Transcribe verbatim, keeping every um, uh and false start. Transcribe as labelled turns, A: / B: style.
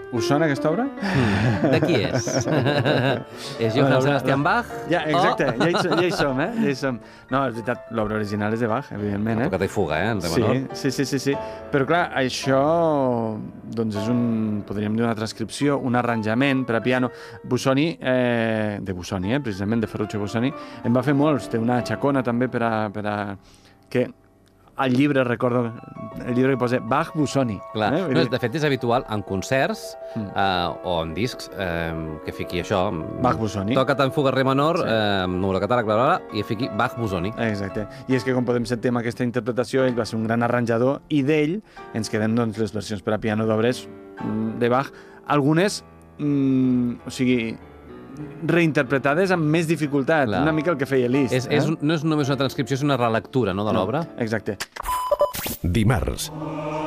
A: Us sona aquesta obra?
B: Mm. De qui és? És Johann Sebastian Bach?
A: Ja, exacte, ja, hi som, ja hi som, eh? Ja hi som. No, és veritat, l'obra original és de Bach, evidentment, eh?
B: Tocat i fuga, eh, en re menor.
A: Sí, sí, sí, sí. Però clar, això doncs és un, podríem dir una transcripció, un arranjament per a piano. Busoni, eh, de Busoni, eh, precisament, de Ferruccio Busoni, en va fer molts. Té una xacona també per a, per a que al llibre, recordo, el llibre que posa Bach Busoni.
B: Clar.
A: Eh?
B: No, de fet, és habitual en concerts
A: Mm.
B: eh, o en discs eh, que fiqui això.
A: Bach Busoni.
B: Toca tant fuga re menor,
A: Sí.
B: eh, número català, bla, bla, bla, i fiqui Bach Busoni.
A: Exacte. I és que, com podem sentir amb aquesta interpretació, ell va ser un gran arranjador i d'ell ens quedem doncs, les versions per a piano d'obres mm, de Bach. Algunes, mm, o sigui, reinterpretades amb més dificultat.
B: Clar.
A: Una mica el que feia Liszt.
B: És, és, un- no és només una transcripció, és una relectura, no, de l'obra?
A: Exacte.
C: Dimarts,